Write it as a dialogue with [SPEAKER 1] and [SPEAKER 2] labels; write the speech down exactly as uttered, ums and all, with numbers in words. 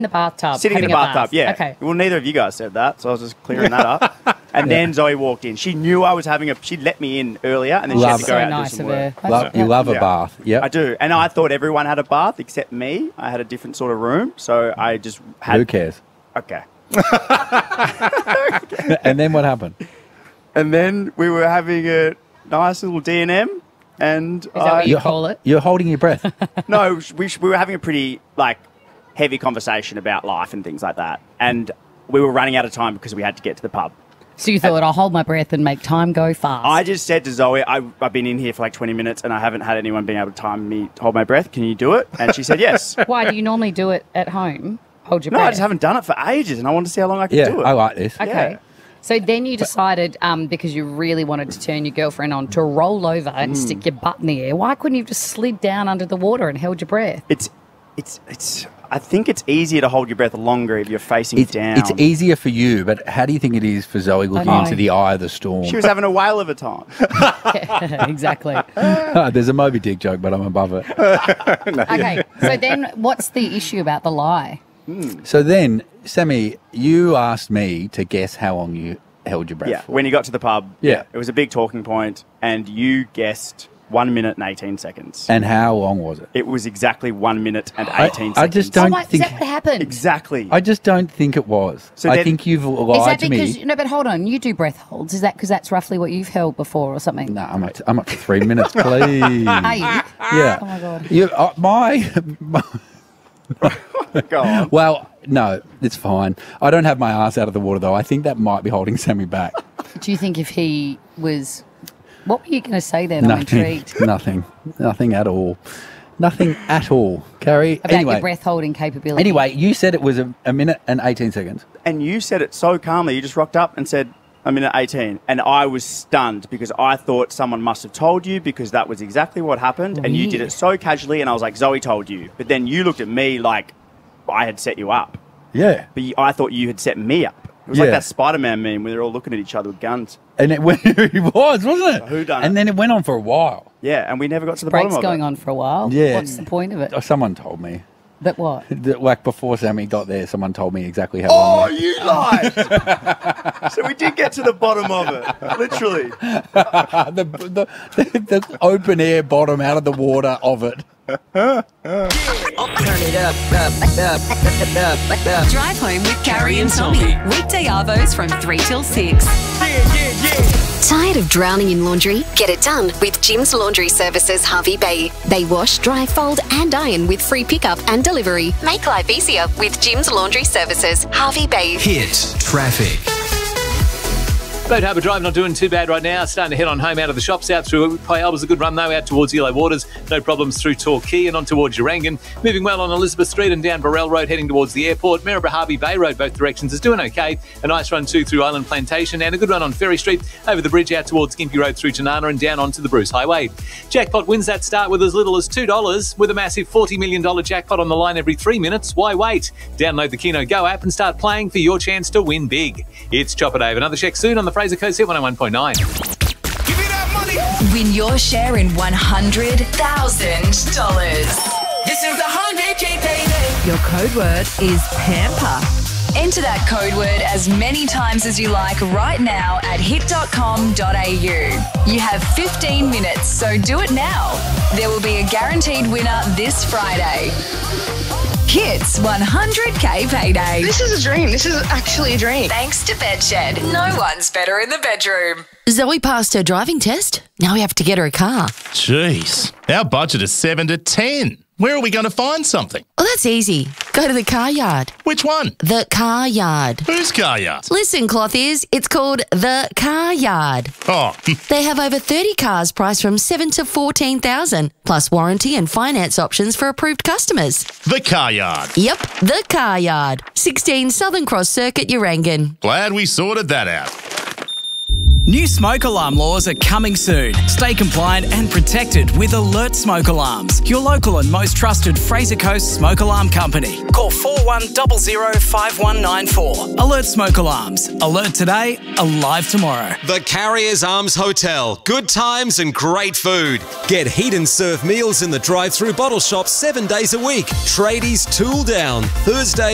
[SPEAKER 1] the bathtub.
[SPEAKER 2] Sitting in the
[SPEAKER 1] having a
[SPEAKER 2] bathtub,
[SPEAKER 1] bath.
[SPEAKER 2] yeah.
[SPEAKER 1] Okay.
[SPEAKER 2] Well, neither of you guys said that, so I was just clearing that up. And
[SPEAKER 3] Yeah.
[SPEAKER 2] then Zoe walked in. She knew I was having a... She'd let me in earlier, and then
[SPEAKER 3] Love
[SPEAKER 2] she had to go
[SPEAKER 1] So
[SPEAKER 2] out
[SPEAKER 1] nice
[SPEAKER 2] and do
[SPEAKER 1] of
[SPEAKER 2] some
[SPEAKER 1] her.
[SPEAKER 2] work.
[SPEAKER 1] That's
[SPEAKER 3] Love, you love a
[SPEAKER 2] Yeah.
[SPEAKER 3] bath. Yep.
[SPEAKER 2] I do. And I thought everyone had a bath except me. I had a different sort of room, so I just had...
[SPEAKER 3] Who cares?
[SPEAKER 2] Okay.
[SPEAKER 3] And then what happened?
[SPEAKER 2] And then we were having a nice little D and M, and
[SPEAKER 1] that
[SPEAKER 2] I...
[SPEAKER 1] what you
[SPEAKER 3] You're,
[SPEAKER 1] call it?
[SPEAKER 3] You're holding your breath.
[SPEAKER 2] No, we, we were having a pretty, like, heavy conversation about life and things like that. And we were running out of time because we had to get to the pub.
[SPEAKER 1] So you thought, I'll hold my breath and make time go fast.
[SPEAKER 2] I just said to Zoe, I, I've been in here for like twenty minutes and I haven't had anyone being able to time me to hold my breath. Can you do it? And she said yes.
[SPEAKER 1] Why do you normally do it at home? Hold your
[SPEAKER 2] No,
[SPEAKER 1] breath.
[SPEAKER 2] I just haven't done it for ages and I wanted to see how long I could
[SPEAKER 3] Yeah,
[SPEAKER 2] do it.
[SPEAKER 3] I like this.
[SPEAKER 1] Okay.
[SPEAKER 2] Yeah.
[SPEAKER 1] So then you decided, um, because you really wanted to turn your girlfriend on, to roll over and
[SPEAKER 2] Hmm.
[SPEAKER 1] stick your butt in the air. Why couldn't you have just slid down under the water and held your breath?
[SPEAKER 2] It's, it's, it's, I think it's easier to hold your breath longer if you're facing
[SPEAKER 3] It's,
[SPEAKER 2] down.
[SPEAKER 3] it's easier for you, but how do you think it is for Zoe looking
[SPEAKER 1] know.
[SPEAKER 3] into the eye of the storm?
[SPEAKER 2] She was having a whale of a time.
[SPEAKER 1] Exactly.
[SPEAKER 3] There's a Moby Dick joke, but I'm above it.
[SPEAKER 1] Okay. So then what's the issue about the lie?
[SPEAKER 3] So then, Sammy, you asked me to guess how long you held your breath
[SPEAKER 2] Yeah,
[SPEAKER 3] for.
[SPEAKER 2] when you got to the pub,
[SPEAKER 3] Yeah.
[SPEAKER 2] it was a big talking point and you guessed one minute and eighteen seconds.
[SPEAKER 3] And how long was it?
[SPEAKER 2] It was exactly one minute and
[SPEAKER 3] I-
[SPEAKER 2] eighteen
[SPEAKER 3] I
[SPEAKER 2] seconds.
[SPEAKER 3] just
[SPEAKER 1] Oh,
[SPEAKER 3] don't
[SPEAKER 1] my, is
[SPEAKER 3] think-
[SPEAKER 1] that what happened?
[SPEAKER 2] Exactly.
[SPEAKER 3] I just don't think it was.
[SPEAKER 2] So
[SPEAKER 3] I
[SPEAKER 2] then-
[SPEAKER 3] think you've
[SPEAKER 1] Is
[SPEAKER 3] lied
[SPEAKER 1] that
[SPEAKER 3] to
[SPEAKER 1] because,
[SPEAKER 3] me.
[SPEAKER 1] no, but hold on, you do breath holds. Is that because that's roughly what you've held before or something?
[SPEAKER 3] No, I'm up to, I'm up to three minutes, please.
[SPEAKER 1] Are you?
[SPEAKER 3] Yeah.
[SPEAKER 1] Oh, my God.
[SPEAKER 3] You, uh, my, my
[SPEAKER 2] Go on.
[SPEAKER 3] well, no, it's fine. I don't have my ass out of the water though. I think that might be holding Sammy back.
[SPEAKER 1] Do you think if he was... What were you going to say then? I'm
[SPEAKER 3] Nothing,
[SPEAKER 1] intrigued.
[SPEAKER 3] nothing, nothing at all, nothing at all. Carrie.
[SPEAKER 1] About
[SPEAKER 3] anyway,
[SPEAKER 1] your breath holding capability.
[SPEAKER 3] anyway, you said it was a, a minute and eighteen seconds.
[SPEAKER 2] And you said it so calmly. You just rocked up and said, I'm in at eighteen. And I was stunned because I thought someone must have told you because that was exactly what happened. And you did
[SPEAKER 1] Weird.
[SPEAKER 2] it so casually. And I was like, Zoe told you. But then you looked at me like I had set you up.
[SPEAKER 3] Yeah,
[SPEAKER 2] But you, I thought you had set me up. It was like
[SPEAKER 3] Yeah.
[SPEAKER 2] that Spider-Man meme where they're all looking at each other with guns.
[SPEAKER 3] and it, went, it was, wasn't it?
[SPEAKER 2] Who done
[SPEAKER 3] And
[SPEAKER 2] it?
[SPEAKER 3] then it went on for a while.
[SPEAKER 2] Yeah, and we never got to the
[SPEAKER 1] Break's
[SPEAKER 2] bottom of
[SPEAKER 1] going
[SPEAKER 2] it.
[SPEAKER 1] on for a while.
[SPEAKER 3] Yeah.
[SPEAKER 1] What's the point of it?
[SPEAKER 3] Oh, someone told me.
[SPEAKER 1] But what?
[SPEAKER 3] That, like before Sammy got there, someone told me exactly how
[SPEAKER 2] Oh,
[SPEAKER 3] long.
[SPEAKER 2] you lied! So we did get to the bottom of it, literally.
[SPEAKER 3] the, the, the, the open air bottom out of the water of it.
[SPEAKER 4] Turn it up, up, up, up, up.
[SPEAKER 5] Drive home with Carrie and Tommy. Weekday arvos from three till six.
[SPEAKER 6] Tired of drowning in laundry? Get it done with Jim's Laundry Services Harvey Bay. They wash, dry, fold and iron with free pickup and delivery. Make life easier with Jim's Laundry Services Harvey Bay.
[SPEAKER 7] Hit traffic.
[SPEAKER 8] Boat Harbour Drive not doing too bad right now. Starting to head on home out of the shops, out through Payal was a good run though, out towards Yellow Waters. No problems through Torquay and on towards Urangan. Moving well on Elizabeth Street and down Burrell Road heading towards the airport. Maryborough Harvey Bay Road, both directions, is doing okay. A nice run too through Island Plantation and a good run on Ferry Street over the bridge out towards Gympie Road through Tanana and down onto the Bruce Highway. Jackpot wins that start with as little as two dollars with a massive forty million dollars jackpot on the line every three minutes. Why wait? Download the Keno Go app and start playing for your chance to win big. It's Chopper Dave. Another check soon on the Fraser Coast Hit one oh one point nine.
[SPEAKER 5] Win your share in one hundred thousand dollars.
[SPEAKER 4] This is the one hundred K payday.
[SPEAKER 5] Your code word is Pamper. Enter that code word as many times as you like right now at hit dot com dot a u. You have fifteen minutes, so do it now. There will be a guaranteed winner this Friday. Hits one hundred K payday.
[SPEAKER 9] This is a dream. This is actually a dream.
[SPEAKER 5] Thanks to Bedshed. No one's better in the bedroom.
[SPEAKER 10] Zoe passed her driving test. Now we have to get her a car.
[SPEAKER 7] Jeez, our budget is seven to ten. Where are we going to find something?
[SPEAKER 10] Oh, that's easy. Go to the car yard.
[SPEAKER 7] Which one?
[SPEAKER 10] The car yard.
[SPEAKER 7] Whose car yard?
[SPEAKER 10] Listen, cloth ears, it's called the car yard.
[SPEAKER 7] Oh,
[SPEAKER 10] They have over thirty cars priced from seven to fourteen thousand, plus warranty and finance options for approved customers.
[SPEAKER 7] the car yard.
[SPEAKER 10] Yep, the car yard. sixteen Southern Cross Circuit, Urangan.
[SPEAKER 7] Glad we sorted that out.
[SPEAKER 11] New smoke alarm laws are coming soon. Stay compliant and protected with Alert Smoke Alarms, your local and most trusted Fraser Coast smoke alarm company. Call four one zero zero five one nine four. Alert Smoke Alarms. Alert today, alive tomorrow.
[SPEAKER 12] The Carriers Arms Hotel. Good times and great food. Get heat and serve meals in the drive-through bottle shop seven days a week. Tradies tool down. Thursday